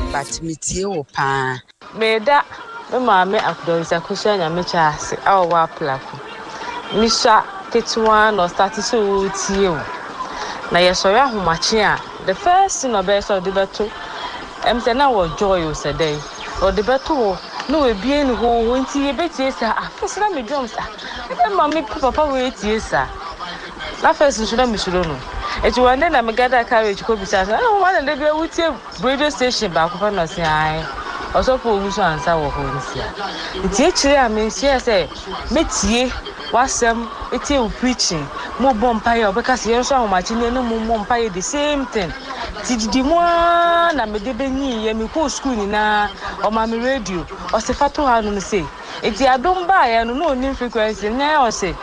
but metie wo pa. Meda me maame akudonsa kusha nyame chaase awa plako. Misha ketwa no start so tie wo. Na yesori ahomache a the first thing obey so de beto. Say na wo joy o say dey. O de beto no we bie ni ho nti ye betie sa afese na me drums a. E ma me papa we tie sa. Na first nso na me suro no. Eti one day na me gather carriage ko bisa say oh one day be wutie radio station ba ko fa no say ai. Also for Wusu answer wo ho nsia. Nti e kire a me nsia say metie wasem etie u preaching mo bompaye obeka se yenso ahomachi ne no mo bompaye the same thing. Tididi mo na me de benyi ye me ko school ni na o ma me radio o se fato ha no say eti adom ba ya no no ni frequency na o say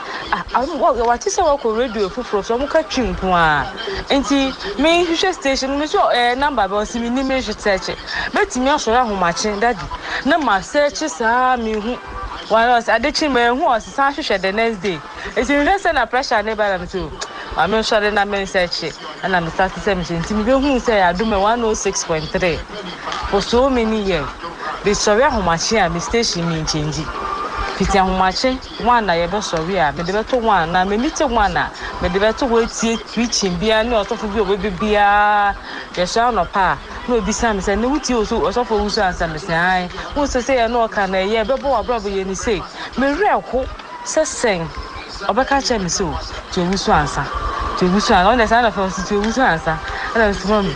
what is our radio fufuro so mo ka twimpo a enti me hwehwe station me so number ba o si me ni me hwetche betimi asoro ahomachi daddy na ma search sa me hu one was adechi me hu o sa hwehwe the next day eti me say na pressure na ba na too I mean, sorry, na me search and I'm starting to say, me who say I do me 106.3 for so many years. The sorry how much here, me station me change. Fiti how much one I ever sorry, me the better one, na me meet one, me the better wait preaching, be no sort of baby beer, your son or pa. No, be some say, no, you also for who's answer me say, who's to say, I know can a year, but brother, you say, me real hope, says sing. Obeka che me so to Wusu answer to Wusu and on the side of us to Wusu answer and I was from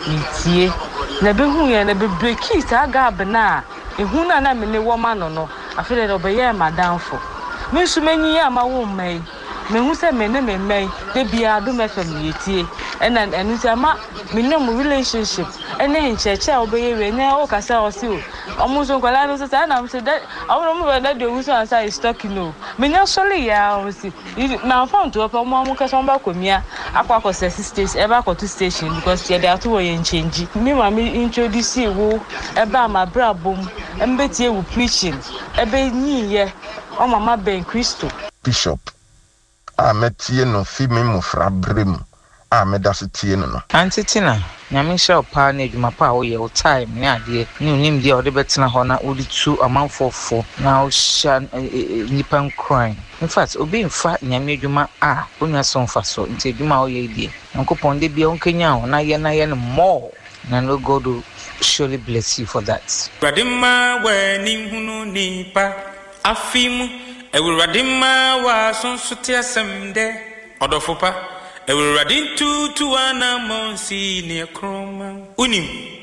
tie na be hu ye na be break it aga bena ehu na me ne woman no afele no be ye madam for me su manyi ya ma wo mai me hu se me ne me mai de bia do me fam ye tie and enu se ma me no relationship and then church a obeye we na o kasa o si o omuso kwala no say na say that awon mo be that the Wusu answer is talking no me nya sole ya o si na phone to opa mo kasa ba komia akwa stage ebe akoto station because they are to we change me ma me introduce wo ebe amabra bom embetie wo preaching ebe nyiye o mama ben Christo Bishop ametie no fi me mofra brem amedasetie no antitina nyame sha pa na adwuma pa wo ye o time ne ade ne onim dia o de betena ho na odi tu amanfofo na o sha nipan crime in fact obi mfa nyame adwuma onya so mfa so nti adwuma o ye die nkopon de bia onkanya ho na ye no more na no God will surely bless you for that. Radima we ni hunu nipa afimu ewuradima wa sonsote asemde odofopa ewuradin tu ana monsi ne kroma unim